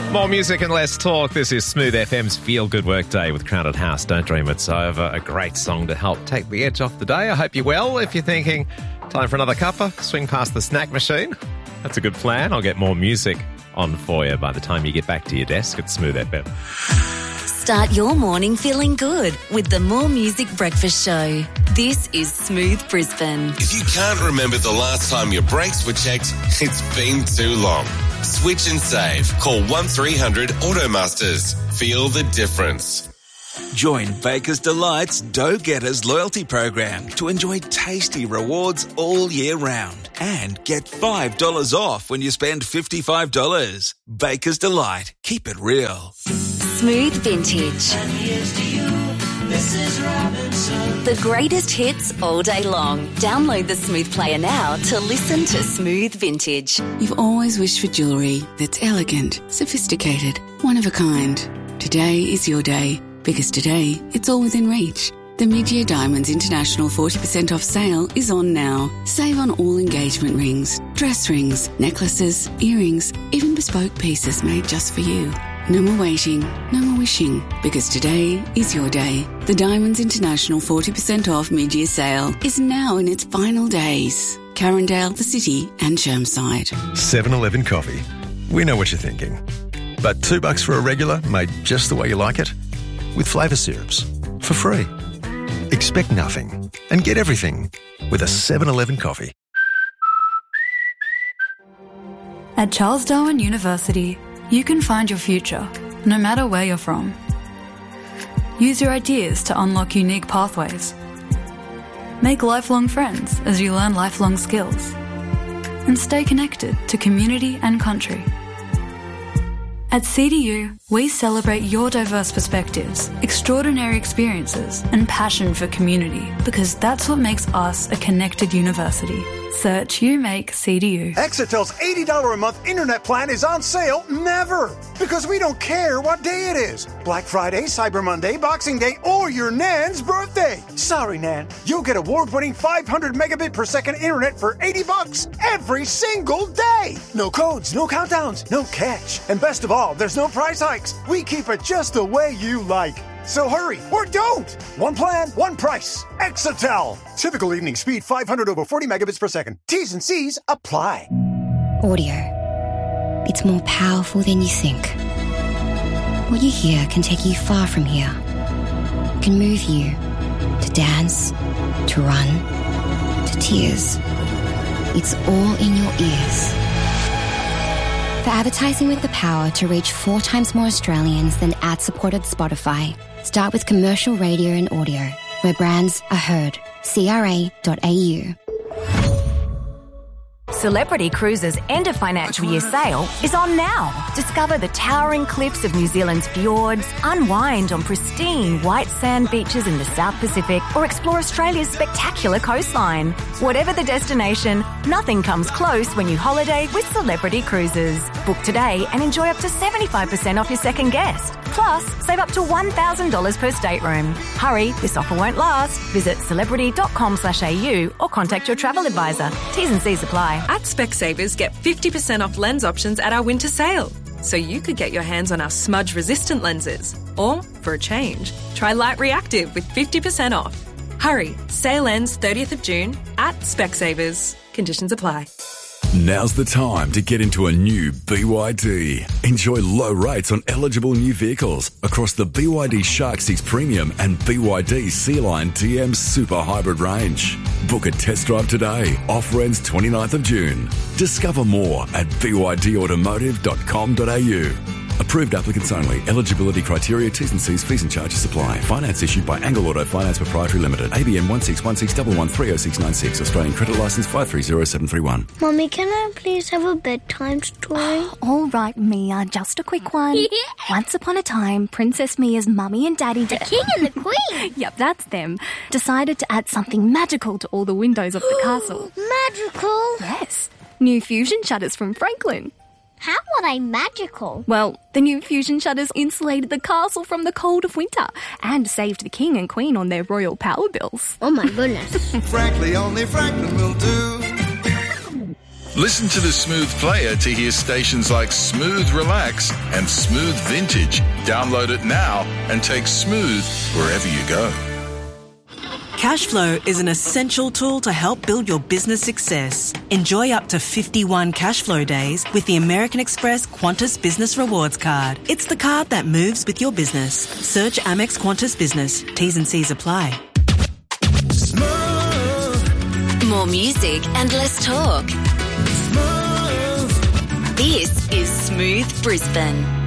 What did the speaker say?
More music and less talk. This is Smooth FM's Feel Good Workday with Crowded House. Don't dream it's over. A great song to help take the edge off the day. I hope you're well. If you're thinking, time for another cuppa, swing past the snack machine. That's a good plan. I'll get more music on for you by the time you get back to your desk at Smooth FM. Start your morning feeling good with the More Music Breakfast Show. This is Smooth Brisbane. If you can't remember the last time your brakes were checked, it's been too long. Switch and save. Call 1300 Automasters. Feel the difference. Join Baker's Delight's Dough Getters loyalty program to enjoy tasty rewards all year round and get $5 off when you spend $55. Baker's Delight. Keep it real. Smooth Vintage. And here's to you, Mrs. Robinson. The greatest hits all day long. Download the Smooth Player now to listen to Smooth Vintage. You've always wished for jewellery that's elegant, sophisticated, one of a kind. Today is your day, because today it's all within reach. The Mid-Year Diamonds International 40% off sale is on now. Save on all engagement rings, dress rings, necklaces, earrings, even bespoke pieces made just for you. No more waiting, no more wishing, because today is your day. The Diamonds International 40% off mid-year sale is now in its final days. Carindale, the City and Chermside. 7-Eleven coffee. We know what you're thinking. But $2 for a regular made just the way you like it? With flavour syrups. For free. Expect nothing and get everything with a 7-Eleven coffee. At Charles Darwin University, you can find your future, no matter where you're from. Use your ideas to unlock unique pathways. Make lifelong friends as you learn lifelong skills. And stay connected to community and country. At CDU, we celebrate your diverse perspectives, extraordinary experiences, and passion for community, because that's what makes us a connected university. Search You Make CDU. Exitel's $80 a month internet plan is on sale never, because we don't care what day it is. Black Friday, Cyber Monday, Boxing Day, or your Nan's birthday. Sorry, Nan. You'll get award-winning 500 megabit per second internet for $80 every single day. No codes, no countdowns, no catch. And best of all, there's no price hikes. We keep it just the way you like. So hurry, or don't! One plan, one price. Exitel. Typical evening speed 500 over 40 megabits per second. T's and C's apply. Audio. It's more powerful than you think. What you hear can take you far from here. It can move you to dance, to run, to tears. It's all in your ears. For advertising with the power to reach 4 times more Australians than ad-supported Spotify, start with commercial radio and audio, where brands are heard. CRA.au. Celebrity Cruises' end of financial year sale is on now. Discover the towering cliffs of New Zealand's fjords, unwind on pristine white sand beaches in the South Pacific, or explore Australia's spectacular coastline. Whatever the destination, nothing comes close when you holiday with Celebrity Cruises. Book today and enjoy up to 75% off your second guest. Plus, save up to $1,000 per stateroom. Hurry, this offer won't last. Visit celebrity.com/au or contact your travel advisor. T's and C's apply. At Specsavers, get 50% off lens options at our winter sale. So you could get your hands on our smudge-resistant lenses. Or, for a change, try Light Reactive with 50% off. Hurry, sale ends 30th of June at Specsavers. Conditions apply. Now's the time to get into a new BYD. Enjoy low rates on eligible new vehicles across the BYD Shark 6 Premium and BYD Sea-Line TM Super Hybrid range. Book a test drive today. Offer ends 29th of June. Discover more at bydautomotive.com.au. Approved applicants only. Eligibility criteria, T's and C's, fees and charges apply. Finance issued by Angle Auto Finance Proprietary Limited. ABN 1616113096. Australian credit licence 530731. Mummy, can I please have a bedtime story? All right, Mia, just a quick one. Once upon a time, Princess Mia's mummy and daddy... The king and the queen? Yep, that's them. Decided to add something magical to all the windows of the castle. Magical? Yes. New fusion shutters from Franklin. How are they magical? Well, the new fusion shutters insulated the castle from the cold of winter and saved the king and queen on their royal power bills. Oh my goodness. Frankly, only Franklin will do. Listen to the Smooth Player to hear stations like Smooth Relax and Smooth Vintage. Download it now and take Smooth wherever you go. Cashflow is an essential tool to help build your business success. Enjoy up to 51 Cashflow days with the American Express Qantas Business Rewards Card. It's the card that moves with your business. Search Amex Qantas Business. T's and C's apply. More music and less talk. This is Smooth Brisbane.